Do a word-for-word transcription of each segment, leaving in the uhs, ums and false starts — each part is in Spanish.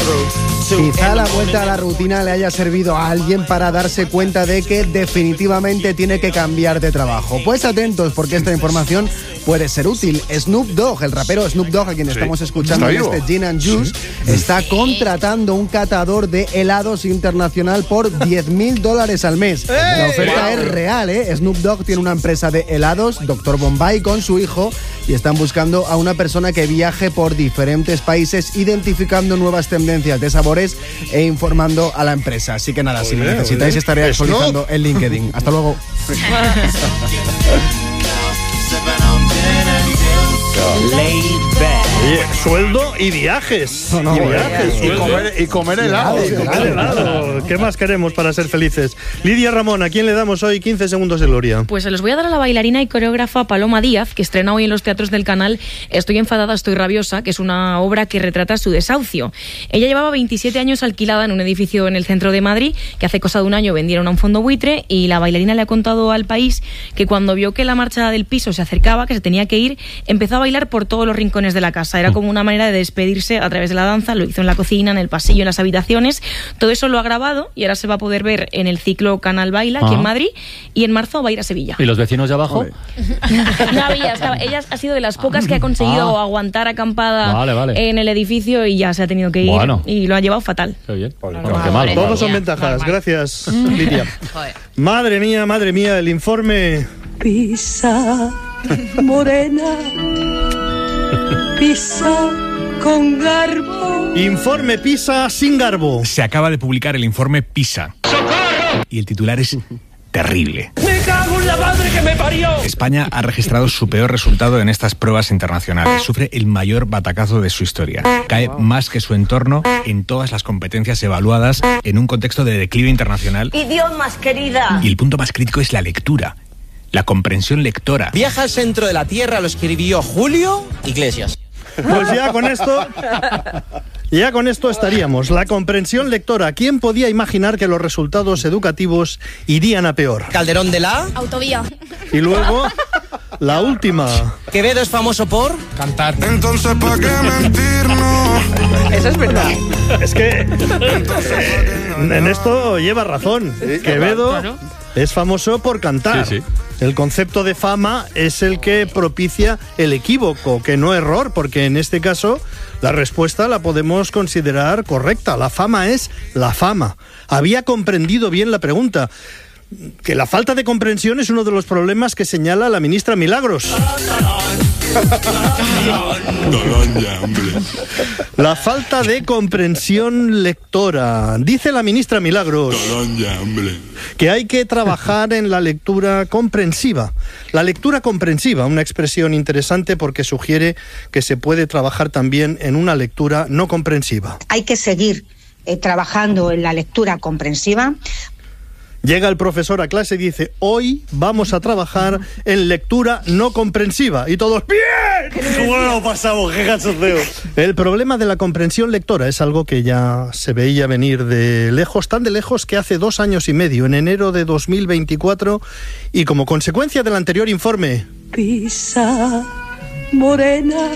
Quizá la vuelta a la rutina le haya servido a alguien para darse cuenta de que definitivamente tiene que cambiar de trabajo. Pues atentos, porque esta información puede ser útil. Snoop Dogg, el rapero Snoop Dogg, a quien sí. estamos escuchando en este Gin and Juice, sí. está contratando un catador de helados internacional por diez mil dólares al mes. ¡Ey! La oferta wow. es real, ¿eh? Snoop Dogg tiene una empresa de helados, doctor Bombay, con su hijo, y están buscando a una persona que viaje por diferentes países identificando nuevas tendencias de sabores e informando a la empresa. Así que nada, oye, si me necesitáis oye. estaré actualizando en LinkedIn. Hasta luego. Oye, sueldo y viajes. No, no, y viajes. Y comer, y comer helado. Y comer helado. ¿Qué más queremos para ser felices? Lidia Ramón, ¿a quién le damos hoy quince segundos de gloria? Pues se los voy a dar a la bailarina y coreógrafa Paloma Díaz, que estrena hoy en los teatros del canal Estoy enfadada, estoy rabiosa, que es una obra que retrata su desahucio. Ella llevaba veintisiete años alquilada en un edificio en el centro de Madrid, que hace cosa de un año vendieron a un fondo buitre, y la bailarina le ha contado al País que cuando vio que la marcha del piso se acercaba, que se tenía que ir, empezó a bailar por todos los rincones de la casa. Era como una manera de despedirse a través de la danza. Lo hizo en la cocina, en el pasillo, en las habitaciones. Todo eso lo ha grabado y ahora se va a poder ver en el ciclo Canal Baila, aquí ah. en Madrid, y en marzo va a ir a Sevilla. ¿Y los vecinos de abajo? No había, estaba, ella ha sido de las pocas que ha conseguido ah. aguantar acampada vale, vale. en el edificio y ya se ha tenido que ir bueno. y lo ha llevado fatal. Qué bien. Bueno, bueno, qué mal. Todos son ventajas. Normal. Gracias, Lidia. Madre mía, madre mía, el informe... Pisa morena, pisa con garbo. Informe PISA sin garbo. Se acaba de publicar el informe PISA. ¡Socorro! Y el titular es terrible. ¡Me cago en la madre que me parió! España ha registrado su peor resultado en estas pruebas internacionales. Sufre el mayor batacazo de su historia. Cae más que su entorno en todas las competencias evaluadas en un contexto de declive internacional. ¡Idiomas, querida! Y el punto más crítico es la lectura. La comprensión lectora. Viaja al centro de la Tierra, lo escribió Julio Iglesias. Pues ya con esto, ya con esto estaríamos. La comprensión lectora. ¿Quién podía imaginar que los resultados educativos irían a peor? Calderón de la autovía. Y luego, la última. Quevedo es famoso por cantar. Entonces, ¿para qué mentirnos? Eso es verdad. Es que eh, en esto lleva razón. Sí, Quevedo claro. es famoso por cantar. Sí, sí. El concepto de fama es el que propicia el equívoco, que no error, porque en este caso la respuesta la podemos considerar correcta. La fama es la fama. Había comprendido bien la pregunta. Que la falta de comprensión es uno de los problemas que señala la ministra Milagros. La falta de comprensión lectora. Dice la ministra Milagros que hay que trabajar en la lectura comprensiva. La lectura comprensiva, una expresión interesante porque sugiere que se puede trabajar también en una lectura no comprensiva. Hay que seguir eh, trabajando en la lectura comprensiva. Llega el profesor a clase y dice, hoy vamos a trabajar en lectura no comprensiva. Y todos, ¡bien! ¿Cómo lo pasamos? ¡Qué cachondeo! El problema de la comprensión lectora es algo que ya se veía venir de lejos, tan de lejos que hace dos años y medio, en enero de dos mil veinticuatro, y como consecuencia del anterior informe... Pisa morena,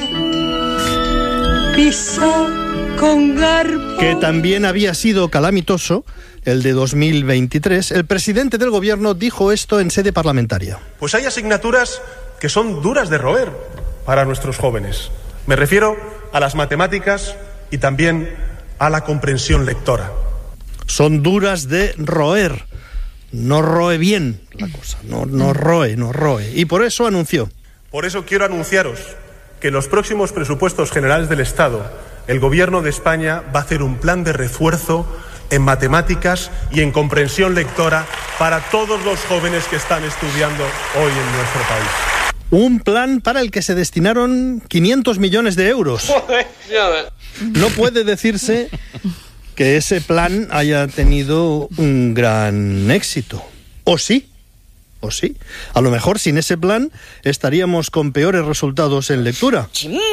pisa con garbo... que también había sido calamitoso, el de dos mil veintitrés, el presidente del gobierno dijo esto en sede parlamentaria. Pues hay asignaturas que son duras de roer para nuestros jóvenes. Me refiero a las matemáticas y también a la comprensión lectora. Son duras de roer. No roe bien la cosa, no, no roe, no roe. Y por eso anunció. Por eso quiero anunciaros que en los próximos presupuestos generales del Estado, el Gobierno de España va a hacer un plan de refuerzo en matemáticas y en comprensión lectora para todos los jóvenes que están estudiando hoy en nuestro país. Un plan para el que se destinaron quinientos millones de euros. No puede decirse que ese plan haya tenido un gran éxito. ¿O sí? ¿O sí? A lo mejor sin ese plan estaríamos con peores resultados en lectura.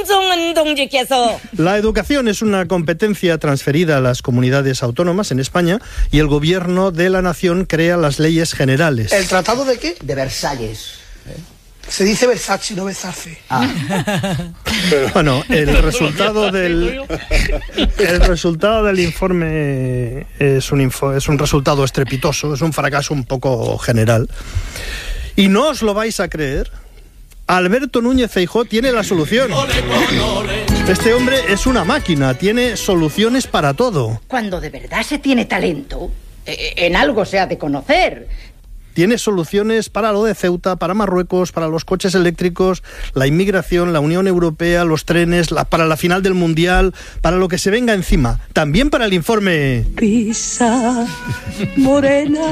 La educación es una competencia transferida a las comunidades autónomas en España y el gobierno de la nación crea las leyes generales. ¿El tratado de qué? De Versalles. ¿Eh? Se dice Versace, no Versace. Ah. Pero, bueno, el resultado del el resultado del informe es un info, es un resultado estrepitoso, es un fracaso un poco general. Y no os lo vais a creer, Alberto Núñez Feijóo tiene la solución. Este hombre es una máquina, tiene soluciones para todo. Cuando de verdad se tiene talento, en algo se ha de conocer. Tiene soluciones para lo de Ceuta, para Marruecos, para los coches eléctricos, la inmigración, la Unión Europea, los trenes, la, para la final del Mundial, para lo que se venga encima. También para el informe. Pisa, morena,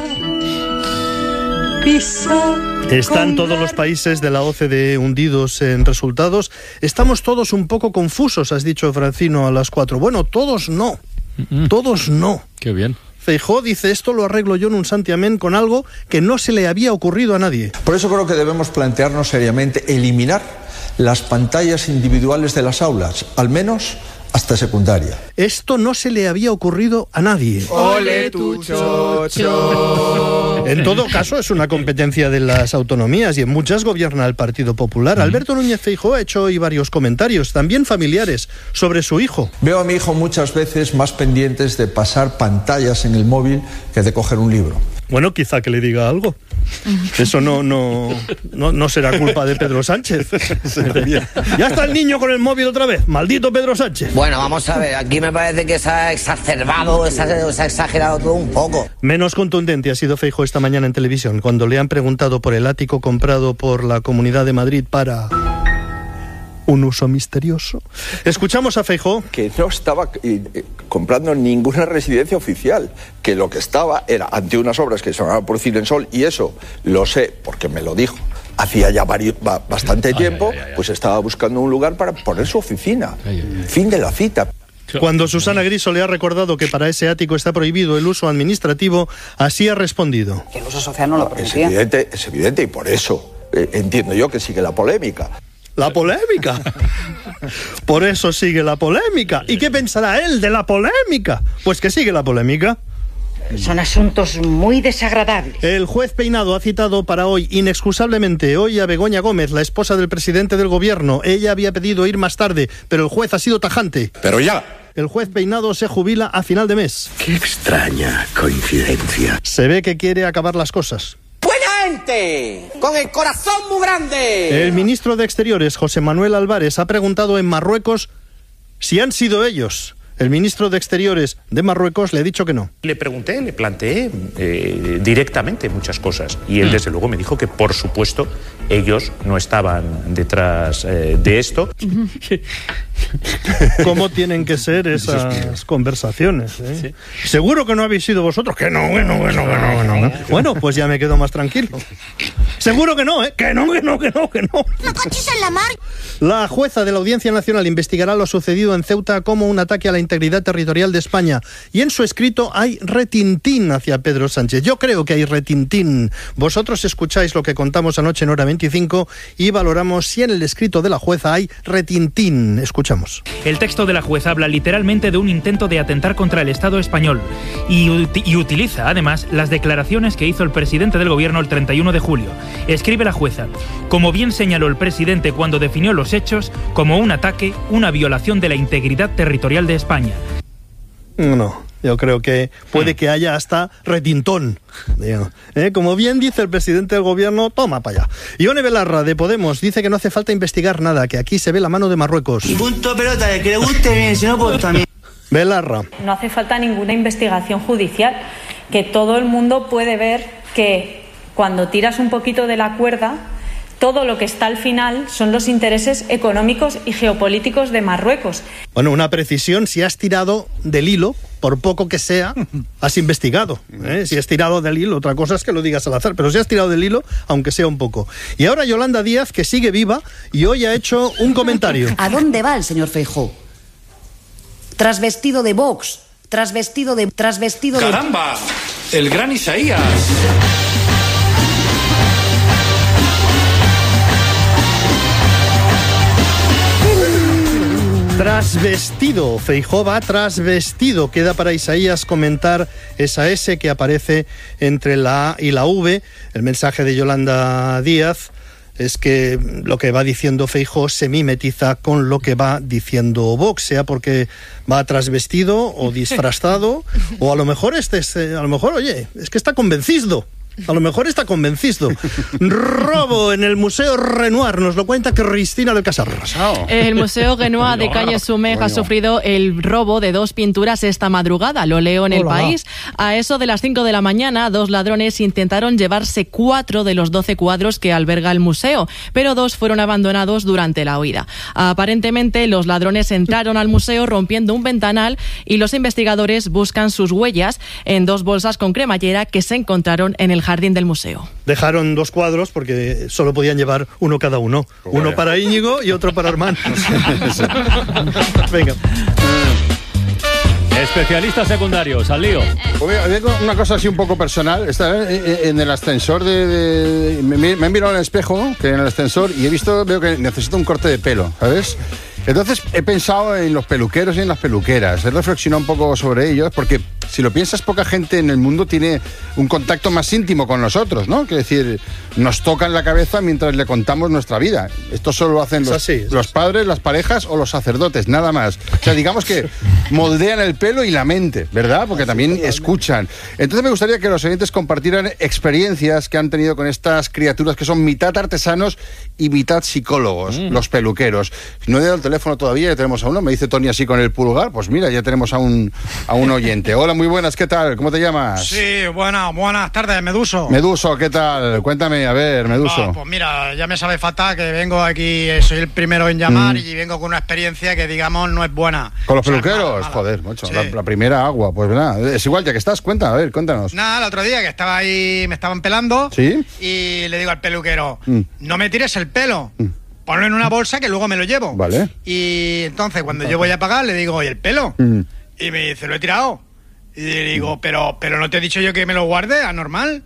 pisa. Están todos los países de la O C D E hundidos en resultados. Estamos todos un poco confusos, has dicho Francino a las cuatro. Bueno, todos no. Todos no. Qué bien. Feijóo dice, esto lo arreglo yo en un santiamén con algo que no se le había ocurrido a nadie. Por eso creo que debemos plantearnos seriamente eliminar las pantallas individuales de las aulas, al menos hasta secundaria. Esto no se le había ocurrido a nadie. ¡Ole tu chocho! En todo caso, es una competencia de las autonomías y en muchas gobierna el Partido Popular. Alberto Núñez Feijóo ha hecho hoy varios comentarios, también familiares, sobre su hijo. Veo a mi hijo muchas veces más pendientes de pasar pantallas en el móvil que de coger un libro. Bueno, quizá que le diga algo. Eso no, no, no, no será culpa de Pedro Sánchez. Ya está el niño con el móvil otra vez. Maldito Pedro Sánchez. Bueno, vamos a ver. Aquí me parece que se ha exacerbado, se ha, se ha exagerado todo un poco. Menos contundente ha sido Feijóo esta mañana en televisión, cuando le han preguntado por el ático comprado por la Comunidad de Madrid para un uso misterioso. Escuchamos a Feijóo. Que no estaba eh, comprando ninguna residencia oficial, que lo que estaba era ante unas obras que se llamaban por Cilensol, y eso lo sé porque me lo dijo hacía ya vari, ba, bastante tiempo, ay, ay, ay, ay. Pues estaba buscando un lugar para poner su oficina. Ay, ay, ay. Fin de la cita. Cuando Susana Griso le ha recordado que para ese ático está prohibido el uso administrativo, así ha respondido. Que el uso social no lo permitía. Es evidente, es evidente y por eso eh, entiendo yo que sigue la polémica. La polémica. Por eso sigue la polémica. ¿Y qué pensará él de la polémica? Pues que sigue la polémica. Son asuntos muy desagradables. El juez Peinado ha citado para hoy, inexcusablemente, hoy a Begoña Gómez, la esposa del presidente del gobierno. Ella había pedido ir más tarde, pero el juez ha sido tajante. Pero ya. El juez Peinado se jubila a final de mes. Qué extraña coincidencia. Se ve que quiere acabar las cosas. Con el corazón muy grande. El ministro de Exteriores, José Manuel Álvarez, ha preguntado en Marruecos si han sido ellos. El ministro de Exteriores de Marruecos le ha dicho que no. Le pregunté, le planteé eh, directamente muchas cosas y él desde luego me dijo que por supuesto ellos no estaban detrás eh, de esto. ¿Cómo tienen que ser esas conversaciones? ¿eh? Sí. Seguro que no habéis sido vosotros. Que no, bueno, bueno, bueno, bueno. Bueno, pues ya me quedo más tranquilo. Seguro que no, ¿eh? Que no, que no, que no, que no. ¡No coches en la mar! La jueza de la Audiencia Nacional investigará lo sucedido en Ceuta como un ataque a la integridad territorial de España. Y en su escrito hay retintín hacia Pedro Sánchez. Yo creo que hay retintín. Vosotros escucháis lo que contamos anoche en Hora veinticinco y valoramos si en el escrito de la jueza hay retintín. Escuchamos. El texto de la jueza habla literalmente de un intento de atentar contra el Estado español y, y utiliza, además, las declaraciones que hizo el presidente del gobierno el treinta y uno de julio. Escribe la jueza: como bien señaló el presidente cuando definió los hechos como un ataque, una violación de la integridad territorial de España. No, yo creo que puede que haya hasta retintón. ¿Eh? Como bien dice el presidente del gobierno, toma para allá. Ione Belarra, de Podemos, dice que no hace falta investigar nada, que aquí se ve la mano de Marruecos. Y punto pelota, de que le guste bien, si no, pues también. Belarra. No hace falta ninguna investigación judicial, que todo el mundo puede ver que cuando tiras un poquito de la cuerda, todo lo que está al final son los intereses económicos y geopolíticos de Marruecos. Bueno, una precisión: si has tirado del hilo, por poco que sea, has investigado. ¿eh? Si has tirado del hilo, otra cosa es que lo digas al azar, pero si has tirado del hilo, aunque sea un poco. Y ahora Yolanda Díaz, que sigue viva, y hoy ha hecho un comentario. ¿A dónde va el señor Feijóo? Trasvestido de Vox, trasvestido de... trasvestido de... ¡Caramba! El gran Isaías. Trasvestido, Feijóo va trasvestido. Queda para Isaías comentar esa S que aparece entre la A y la V. El mensaje de Yolanda Díaz es que lo que va diciendo Feijóo se mimetiza con lo que va diciendo Vox, sea porque va trasvestido o disfrazado, o a lo mejor este es, a lo mejor, oye, es que está convencido. A lo mejor está convencido. Robo en el Museo Renoir, nos lo cuenta Cristina del Casar. El Museo Renoir de Cagnes-sur-Mer ha sufrido el robo de dos pinturas esta madrugada. Lo leo en El País. A eso de las cinco de la mañana, dos ladrones intentaron llevarse cuatro de los doce cuadros que alberga el museo, pero dos fueron abandonados durante la huida. Aparentemente, los ladrones entraron al museo rompiendo un ventanal y los investigadores buscan sus huellas en dos bolsas con cremallera que se encontraron en el jardín del museo. Dejaron dos cuadros porque solo podían llevar uno cada uno. Uno bueno. para Íñigo y otro para Armán. Venga. Especialistas secundarios, al lío. Una cosa así un poco personal. Está en el ascensor de... de me, me he mirado en el espejo, que en el ascensor, y he visto, veo que necesito un corte de pelo, ¿sabes? Entonces he pensado en los peluqueros y en las peluqueras. He reflexionado un poco sobre ellos, porque si lo piensas, poca gente en el mundo tiene un contacto más íntimo con nosotros, ¿no? Que decir, nos tocan la cabeza mientras le contamos nuestra vida. Esto solo lo hacen los, así, los padres, las parejas o los sacerdotes, nada más. O sea, digamos que moldean el pelo y la mente, ¿verdad? Porque también escuchan. Entonces me gustaría que los oyentes compartieran experiencias que han tenido con estas criaturas que son mitad artesanos y mitad psicólogos, mm. los peluqueros. No he dado el teléfono todavía, ya tenemos a uno, me dice Tony así con el pulgar, pues mira, ya tenemos a un, a un oyente. Hola, muy buenas, ¿qué tal? ¿Cómo te llamas? Sí, buenas, buenas tardes, Meduso. Meduso, ¿qué tal? Cuéntame, a ver, Meduso. Oh, pues mira, ya me sabe fatal que vengo aquí, soy el primero en llamar mm. y vengo con una experiencia que, digamos, no es buena. ¿Con los o sea, peluqueros? Mala, mala. Joder, macho, sí. la, la primera agua, pues nada, es igual, ya que estás, cuenta, a ver, cuéntanos. Nada, el otro día que estaba ahí, me estaban pelando. ¿Sí? Y le digo al peluquero, mm. no me tires el pelo. Mm. Ponlo en una bolsa que luego me lo llevo. Vale. Y entonces cuando yo voy a pagar le digo, ¿y el pelo? Mm. Y me dice, lo he tirado. Y le digo, pero pero no te he dicho yo que me lo guarde, anormal.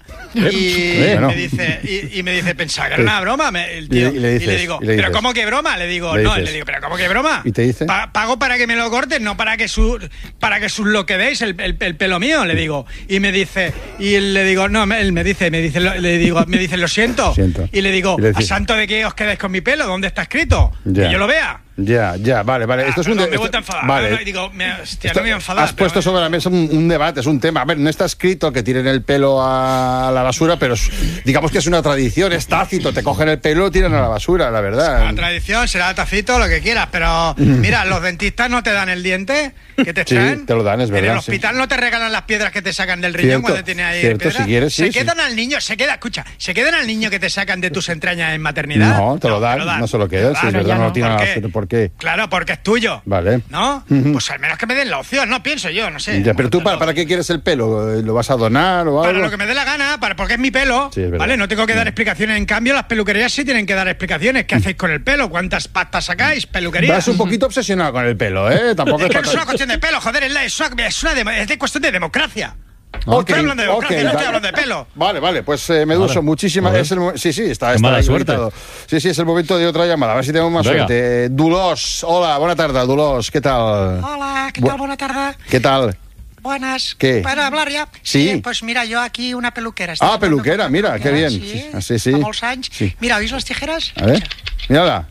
Y, bueno. me dice, y, y me dice, pensaba que era una broma. Me, el tío. Y, y, le dices, y le digo, y le ¿pero cómo que broma? Le digo, le no, dices. le digo, ¿pero cómo que broma? ¿Y te dice? Pa pago para que me lo cortes, no para que su para que sus lo que veis, el, el, el pelo mío, le digo. Y me dice, y le digo, no, él me dice, me dice, le digo, me dice, lo siento. siento. Y le digo, y le ¿a santo de que os quedáis con mi pelo? ¿Dónde está escrito? Ya. Que yo lo vea. Ya, ya, vale, vale. Ah, esto es perdón, un... me he vuelto a enfadar. Vale. No, no, digo, me, hostia, esto, no me voy a enfadar. Has puesto sobre la mesa un, un debate, es un tema. A ver, no está escrito que tiren el pelo a la basura, pero es, digamos que es una tradición, es tácito. Te cogen el pelo y tiran a la basura, la verdad. Es una tradición, será tácito, lo que quieras, pero mira, los dentistas no te dan el diente que te traen. Sí, te lo dan, es verdad. En el hospital sí. no te regalan las piedras que te sacan del riñón cierto, cuando tienes ahí cierto, piedras. Si quieres, sí, se sí. quedan al niño, se queda, escucha, se quedan al niño que te sacan de tus entrañas en maternidad. No, te lo dan, no, te lo dan. no se lo quedan, si es verdad, no, no tiene nada. ¿Por qué? Claro, porque es tuyo. Vale. ¿No? Uh-huh. Pues al menos que me den la opción, no pienso yo, no sé. Ya, pero tú, ¿para, ¿para qué quieres el pelo? ¿Lo vas a donar o algo? Para lo que me dé la gana, para, porque es mi pelo. Sí, es ¿vale? No tengo que dar explicaciones. En cambio, las peluquerías sí tienen que dar explicaciones. ¿Qué hacéis con el pelo? ¿Cuántas pastas sacáis? Peluquerías. Vas un poquito obsesionado con el pelo, ¿eh? Tampoco es, que no es una cuestión de pelo, joder, es, la, es, una, es, una de, es de cuestión de democracia. No okay, estoy hablando de democracia, okay, no estoy vale. hablando de pelo. Vale, vale, pues eh, Meduso, vale. muchísimas es el, Sí, sí, está, está mala suerte. Sí, sí, es el momento de otra llamada. A ver si tenemos más Venga. suerte. Dulos, hola, buena tarde, Dulos, ¿qué tal? Hola, ¿qué tal? Buena tarde. ¿Qué tal? Buenas. ¿Qué? ¿Para hablar ya? Sí. sí. Pues mira, yo aquí una peluquera. Ah, peluquera, mira, peluquera, qué bien. Sí, sí, sí. sí. Mira, ¿oís las tijeras? A ver. Mírala.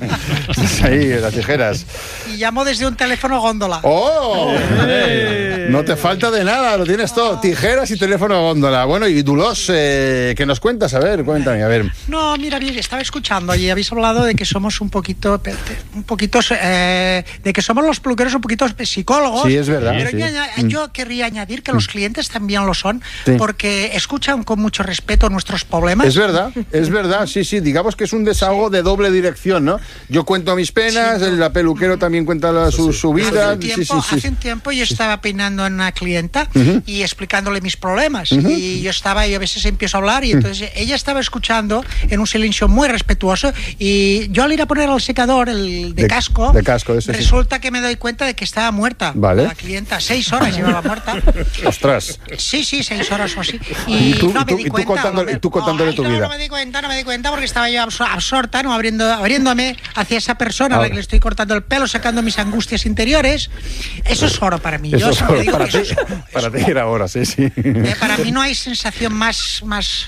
Ahí, las tijeras. Y llamo desde un teléfono góndola. ¡Oh! ¡Eh! No te falta de nada, lo tienes todo. Tijeras y teléfono góndola. Bueno, y Dulos, eh, ¿qué nos cuentas? A ver, cuéntame, a ver. No, mira, bien, estaba escuchando y habéis hablado de que somos un poquito, un poquito, eh, de que somos los peluqueros un poquito psicólogos. Sí, es verdad. Pero sí. yo, yo querría añadir que los clientes también lo son, sí. porque escuchan con mucho respeto nuestros problemas. Es verdad, es verdad, sí, sí. Digamos que es un desahogo de doble dirección, ¿no? Yo cuento mis penas, sí, no. el peluquero también cuenta la, su, su vida. Hace un tiempo, sí, sí, sí. Hace un tiempo yo estaba peinando a una clienta uh-huh. y explicándole mis problemas. Uh-huh. Y yo estaba, y a veces empiezo a hablar y entonces uh-huh. ella estaba escuchando en un silencio muy respetuoso y yo al ir a poner el secador, el de, de casco, de casco ese, resulta sí. que me doy cuenta de que estaba muerta. Vale. La clienta, seis horas llevaba muerta. Ostras. Sí, sí, seis horas o así. Y, y tú, no me tú, di y tú cuenta. contándole, y tú contándole Ay, tu no, vida. No me di cuenta, no me di cuenta porque estaba yo absorta, ¿no? Abriendo, abriéndome hacia esa persona a la que le estoy cortando el pelo, sacando mis angustias interiores. Eso es oro para mí. Eso yo es oro digo para que ti. Eso es oro, para ti era ahora, sí, sí. Eh, para mí no hay sensación más, más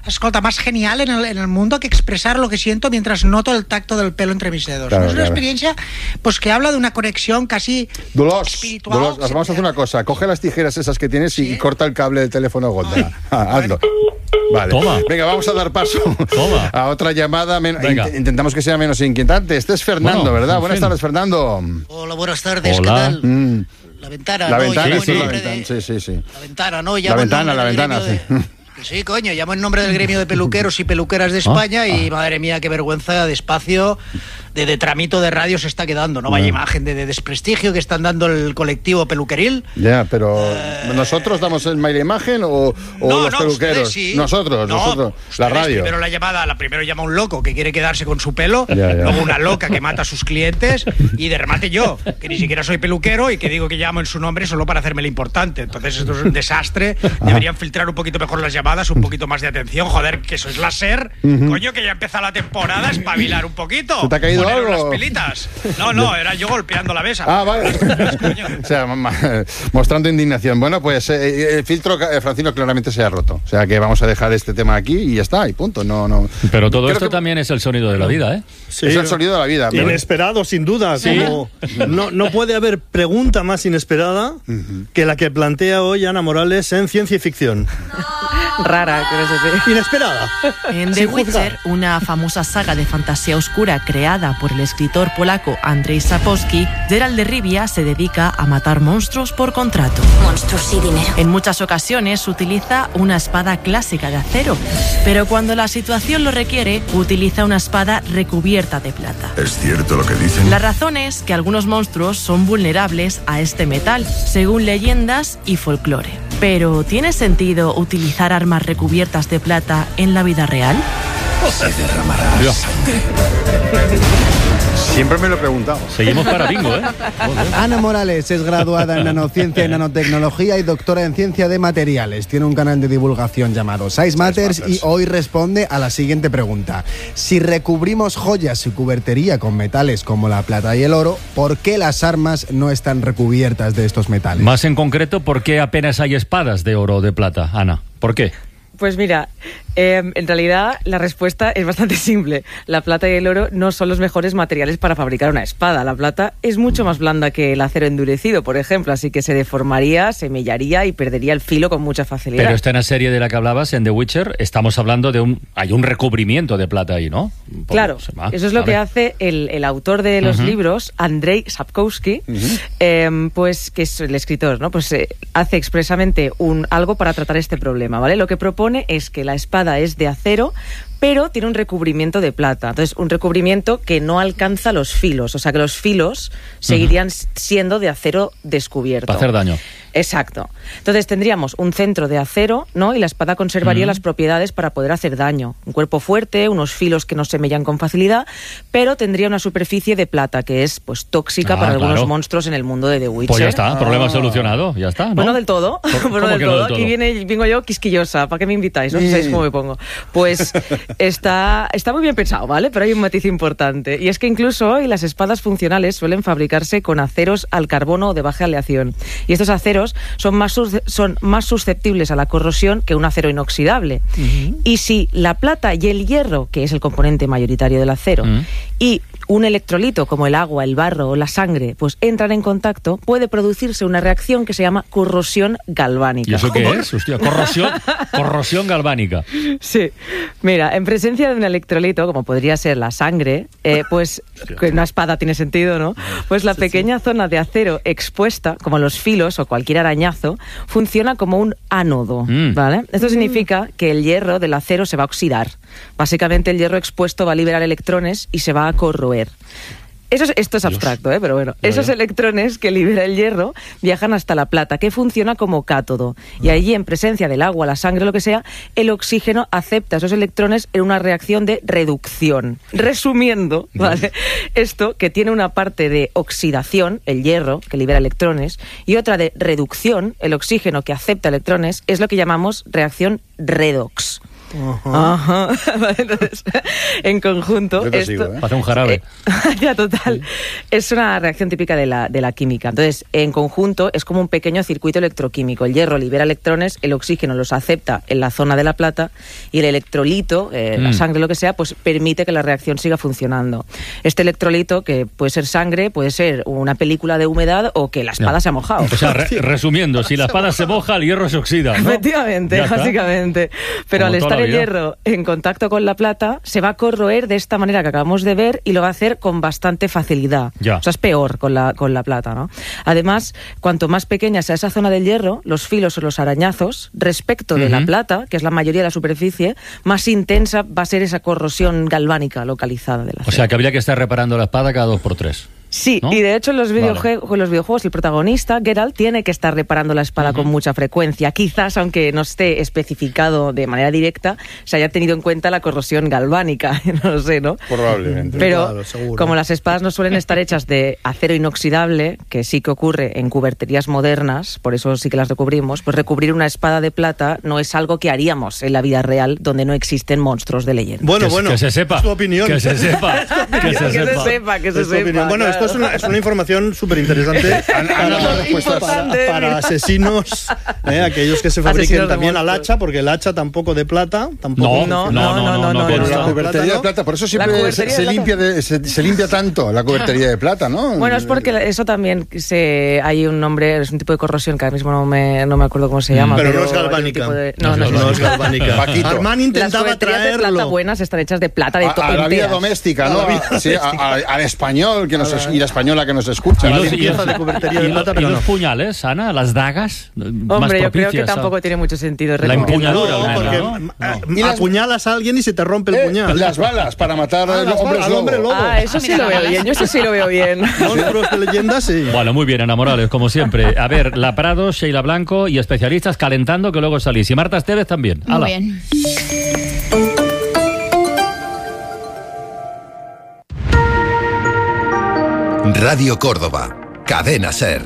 escolta, más genial en el, en el mundo que expresar lo que siento mientras noto el tacto del pelo entre mis dedos. Claro, ¿no? Es una claro. experiencia pues que habla de una conexión casi Dolors, espiritual. Dolors, vamos a hacer una cosa. Coge las tijeras esas que tienes y, y corta el cable del teléfono Gonda. Ah, hazlo. Vale. Toma. Venga, vamos a dar paso Toma. a otra llamada. Men- Venga. int- intentamos que sea menos inquietante. Este es Fernando, Bueno, ¿verdad? en Buenas fin. tardes, Fernando. Hola, buenas tardes, Hola. ¿qué tal? Mm. La ventana, La ¿no? ventana, Llamo sí, en la nombre ventana, de- sí, sí, sí. La ventana, ¿no? La Llamo en ventana, nombre la del ventana, gremio sí. de- Que sí, coño, llamo en nombre del gremio de peluqueros y peluqueras de España Ah, y madre mía, qué vergüenza de espacio, de, de tramito de radio se está quedando, ¿no? Vaya Ah. imagen de, de desprestigio que están dando el colectivo peluqueril. Ya, pero ¿nosotros damos el la imagen o, o No, los no, peluqueros? ustedes sí. Nosotros, No, nosotros. La Ustedes, radio. Primero la llamada, la primero llama un loco que quiere quedarse con su pelo, Ya, ya. luego una loca que mata a sus clientes y de remate yo, que ni siquiera soy peluquero y que digo que llamo en su nombre solo para hacerme lo importante. Entonces esto es un desastre. Deberían filtrar un poquito mejor las llamadas, un poquito más de atención. Joder, que sois la SER. Ujú. Coño, que ya empezó la temporada, espabilar un poquito. ¿Se te ha caído Poneros algo? las pelitas. No, no, era yo golpeando la mesa. Ah, vale. O sea, ma- mostrando indignación. Bueno, pues eh, el filtro, eh, Francino, claramente se ha roto. O sea que vamos a dejar este tema aquí y ya está, y punto. No, no. Pero todo Creo esto que también es el sonido de la vida, ¿eh? Sí. es el sonido de la vida. pero- Inesperado, sin duda. Sí. Como no, no puede haber pregunta más inesperada que la que plantea hoy Ana Morales en Ciencia y Ficción. Rara, quiero decir. Inesperada. En The Sin juzgar. Witcher, una famosa saga de fantasía oscura creada por el escritor polaco Andrzej Sapkowski, Geralt de Rivia se dedica a matar monstruos por contrato. Monstruos y dinero. En muchas ocasiones utiliza una espada clásica de acero, pero cuando la situación lo requiere, utiliza una espada recubierta de plata. ¿Es cierto lo que dicen? La razón es que algunos monstruos son vulnerables a este metal, según leyendas y folclore. Pero, ¿tiene sentido utilizar armas recubiertas de plata en la vida real? Se derramará sangre. Siempre me lo he preguntado. Seguimos para bingo, ¿eh? Ana Morales es graduada en nanociencia y nanotecnología y doctora en ciencia de materiales. Tiene un canal de divulgación llamado Size Matters y hoy responde a la siguiente pregunta. Si recubrimos joyas y cubertería con metales como la plata y el oro, ¿por qué las armas no están recubiertas de estos metales? Más en concreto, ¿por qué apenas hay espadas de oro o de plata, Ana? ¿Por qué? Pues mira, eh, en realidad la respuesta es bastante simple. La plata y el oro no son los mejores materiales para fabricar una espada. La plata es mucho más blanda que el acero endurecido, por ejemplo, así que se deformaría, se mellaría y perdería el filo con mucha facilidad. Pero esta en la serie de la que hablabas, en The Witcher, estamos hablando de un... Hay un recubrimiento de plata ahí, ¿no? Por- Claro, ah, eso es lo a que ver. hace el, el autor de los Ujú. libros, Andrzej Sapkowski, eh, pues que es el escritor, ¿no? Pues eh, hace expresamente un algo para tratar este problema, ¿vale? Lo que propone es que la espada es de acero, pero tiene un recubrimiento de plata. Entonces, un recubrimiento que no alcanza los filos, o sea que los filos seguirían siendo de acero descubierto. Para hacer daño. Exacto. Entonces tendríamos un centro de acero, ¿no? Y la espada conservaría Ujú. las propiedades para poder hacer daño. Un cuerpo fuerte, unos filos que no se mellan con facilidad, pero tendría una superficie de plata que es pues tóxica Ah, para algunos claro. monstruos en el mundo de The Witcher. Pues ya está, problema solucionado, ya está, ¿no? Bueno, del todo. ¿Cómo Bueno, del que no todo. del todo? Aquí viene, vengo yo quisquillosa. ¿Para qué me invitáis? No sabéis cómo me pongo. Pues está, está muy bien pensado, ¿vale? Pero hay un matiz importante. Y es que incluso hoy las espadas funcionales suelen fabricarse con aceros al carbono o de baja aleación. Y estos aceros son más, sus- son más susceptibles a la corrosión que un acero inoxidable. Y si la plata y el hierro, que es el componente mayoritario del acero, y un electrolito como el agua, el barro o la sangre, pues entran en contacto, puede producirse una reacción que se llama corrosión galvánica. ¿Y eso qué es? Hostia, corrosión, corrosión galvánica. Sí. Mira, en presencia de un electrolito, como podría ser la sangre, eh, pues que una espada tiene sentido, ¿no? Pues la pequeña zona de acero expuesta, como los filos o cualquier arañazo, funciona como un ánodo, Mm. ¿vale? Esto significa que el hierro del acero se va a oxidar. Básicamente el hierro expuesto va a liberar electrones y se va a corroer. Eso es- esto es abstracto, ¿eh? Pero bueno, Ya, esos ya. electrones que libera el hierro viajan hasta la plata, que funciona como cátodo. Y allí, en presencia del agua, la sangre, lo que sea, el oxígeno acepta esos electrones en una reacción de reducción. Resumiendo, ¿vale? Esto, que tiene una parte de oxidación, el hierro, que libera electrones, y otra de reducción, el oxígeno que acepta electrones, es lo que llamamos reacción redox. Ajá. Entonces, en conjunto, Yo te esto, sigo, ¿eh? Hace un jarabe. Eh, ya, total. Es una reacción típica de la, de la química. Entonces, en conjunto, es como un pequeño circuito electroquímico. El hierro libera electrones, el oxígeno los acepta en la zona de la plata y el electrolito, eh, mm. la sangre, lo que sea, pues permite que la reacción siga funcionando. Este electrolito, que puede ser sangre, puede ser una película de humedad o que la espada ya. se ha mojado. O sea, re resumiendo, si la espada se moja, el hierro se oxida, ¿no? Efectivamente, básicamente. Pero como al estar el hierro en contacto con la plata, se va a corroer de esta manera que acabamos de ver y lo va a hacer con bastante facilidad. Ya. O sea, es peor con la, con la plata, ¿no? Además, cuanto más pequeña sea esa zona del hierro, los filos o los arañazos, respecto de uh-huh. la plata, que es la mayoría de la superficie, más intensa va a ser esa corrosión galvánica localizada de la O sea, que habría que estar reparando la espada cada dos por tres. Sí, ¿no? Y de hecho en los, videojue vale. los videojuegos el protagonista, Geralt, tiene que estar reparando la espada uh-huh. con mucha frecuencia. Quizás, aunque no esté especificado de manera directa, se haya tenido en cuenta la corrosión galvánica, no lo sé, ¿no? Probablemente. Pero claro, seguro. Como las espadas no suelen estar hechas de acero inoxidable, que sí que ocurre en cuberterías modernas, por eso sí que las recubrimos, pues recubrir una espada de plata no es algo que haríamos en la vida real, donde no existen monstruos de leyenda. Bueno, que, bueno. Que se sepa. Es tu opinión. Que se sepa. que, se, que sepa. se sepa. Que se es sepa. Bueno, claro. esto es una, es una información súper interesante para, para, para asesinos, eh, aquellos que se fabriquen también al hacha, porque el hacha tampoco de plata, tampoco. No, no, no, no, no, no, pero no, la no. cubertería de plata, por eso siempre se, se limpia de, se, se limpia tanto la cubertería de plata, ¿no? Bueno, es porque eso también se, hay un nombre, es un tipo de corrosión que ahora mismo no me, no me acuerdo cómo se llama. Pero, pero no es galvánica. De, no, no, no, no es galvánica. Armán intentaba Las traerlo. de plata buenas están hechas de plata de todo. A, a la vida doméstica, ¿no? A, sí, a, a, al español que nos es, y la española que nos escucha. Y los, y los, de cubertería de plata, y los no. puñales, Ana, las dagas. Hombre, más yo creo que tampoco tiene mucho sentido. La empuñadura, no, porque ¿no? No. apuñalas a alguien y se te rompe el eh, puñal. Las balas para matar ah, al, hombre al hombre lobo. Ah, eso sí lo veo bien. Yo eso sí lo veo bien. Monstruos de leyenda, sí. Bueno, muy bien, Ana Morales, como siempre. A ver, La Prado, Sheila Blanco y especialistas calentando que luego salís. Y Marta Esteves también. Muy ¡Hala! bien. Radio Córdoba, Cadena SER.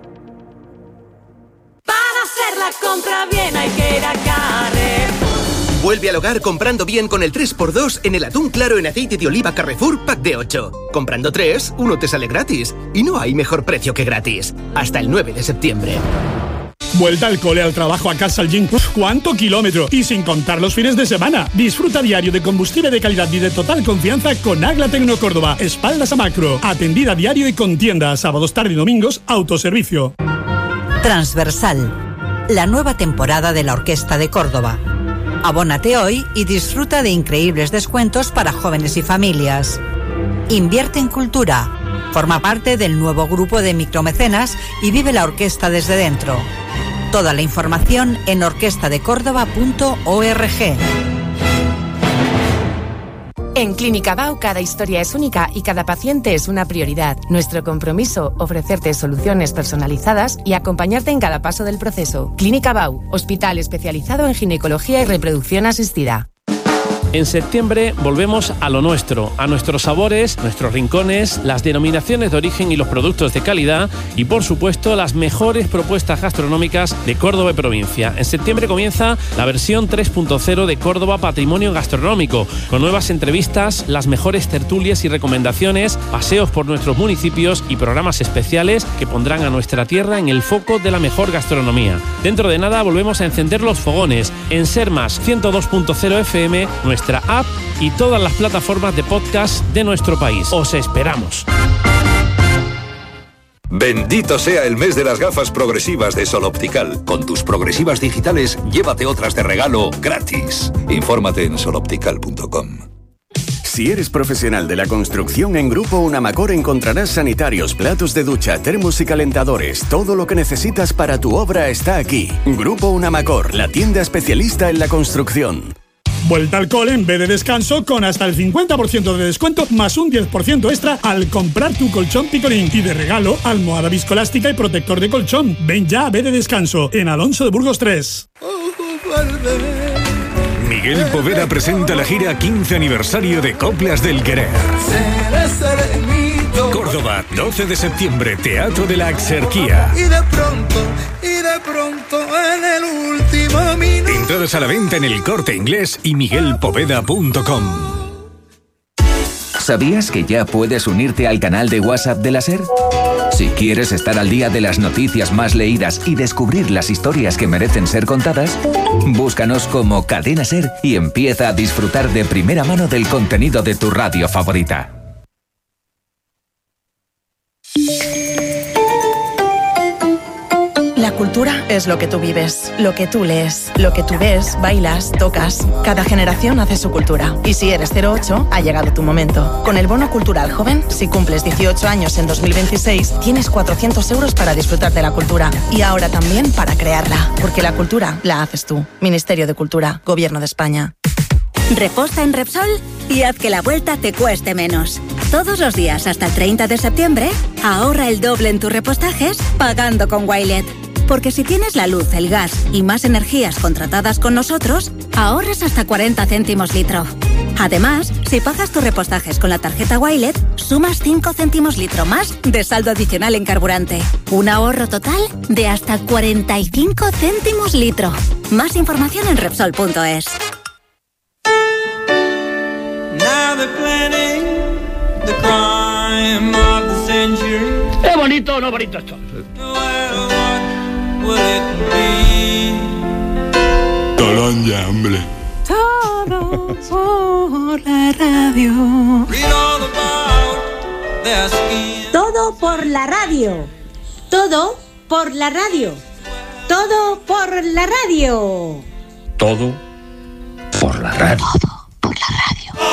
Para hacer la compra bien hay que ir a Carrefour. Vuelve al hogar comprando bien con el tres por dos en el atún claro en aceite de oliva Carrefour Pack de ocho. Comprando tres, uno te sale gratis. Y no hay mejor precio que gratis. Hasta el nueve de septiembre. Vuelta al cole, al trabajo, a casa, al gym. Uf, ¿cuánto kilómetro? Y sin contar los fines de semana. Disfruta diario de combustible de calidad y de total confianza con Agla Tecno Córdoba. Espaldas a macro. Atendida diario y con tienda. Sábados, tarde y domingos, autoservicio. Transversal. La nueva temporada de la Orquesta de Córdoba. Abónate hoy y disfruta de increíbles descuentos para jóvenes y familias. Invierte en cultura. Forma parte del nuevo grupo de micromecenas y vive la orquesta desde dentro. Toda la información en orquesta de córdoba punto org. En Clínica Bau cada historia es única y cada paciente es una prioridad. Nuestro compromiso, ofrecerte soluciones personalizadas y acompañarte en cada paso del proceso. Clínica Bau, hospital especializado en ginecología y reproducción asistida. En septiembre volvemos a lo nuestro, a nuestros sabores, nuestros rincones, las denominaciones de origen y los productos de calidad y, por supuesto, las mejores propuestas gastronómicas de Córdoba y provincia. En septiembre comienza la versión tres punto cero de Córdoba Patrimonio Gastronómico, con nuevas entrevistas, las mejores tertulias y recomendaciones, paseos por nuestros municipios y programas especiales que pondrán a nuestra tierra en el foco de la mejor gastronomía. Dentro de nada volvemos a encender los fogones en Sermas ciento dos punto cero F M, nuestra app y todas las plataformas de podcast de nuestro país. Os esperamos. Bendito sea el mes de las gafas progresivas de Sol Optical. Con tus progresivas digitales, llévate otras de regalo gratis. Infórmate en sol optical punto com. Si eres profesional de la construcción, en Grupo Unamacor encontrarás sanitarios, platos de ducha, termos y calentadores. Todo lo que necesitas para tu obra está aquí. Grupo Unamacor, la tienda especialista en la construcción. Vuelta al cole en vez de descanso con hasta el cincuenta por ciento de descuento más un diez por ciento extra al comprar tu colchón Picolín. Y de regalo, almohada viscoelástica y protector de colchón. Ven ya a B de Descanso, en Alonso de Burgos tres. Miguel Poveda presenta la gira quince aniversario de Coplas del Querer. Córdoba, doce de septiembre, Teatro de la Exerquía. Y de pronto, y de de pronto en el último minuto. Entradas a la venta en El Corte Inglés y miguel poveda punto com. ¿Sabías que ya puedes unirte al canal de WhatsApp de la SER? Si quieres estar al día de las noticias más leídas y descubrir las historias que merecen ser contadas, búscanos como Cadena SER y empieza a disfrutar de primera mano del contenido de tu radio favorita. La cultura es lo que tú vives, lo que tú lees, lo que tú ves, bailas, tocas. Cada generación hace su cultura. Y si eres cero ocho, ha llegado tu momento. Con el Bono Cultural Joven, si cumples dieciocho años en dos mil veintiséis, tienes cuatrocientos euros para disfrutar de la cultura. Y ahora también para crearla. Porque la cultura la haces tú. Ministerio de Cultura, Gobierno de España. Reposta en Repsol y haz que la vuelta te cueste menos. Todos los días hasta el treinta de septiembre, ahorra el doble en tus repostajes pagando con Wilet. Porque si tienes la luz, el gas y más energías contratadas con nosotros, ahorras hasta cuarenta céntimos litro. Además, si pagas tus repostajes con la tarjeta Wilet, sumas cinco céntimos litro más de saldo adicional en carburante. Un ahorro total de hasta cuarenta y cinco céntimos litro. Más información en Repsol punto es. ¡Qué bonito, no bonito esto! Tolonja, hombre. Todo por la radio. Todo por la radio. Todo por la radio. Todo por la radio. Todo por la radio.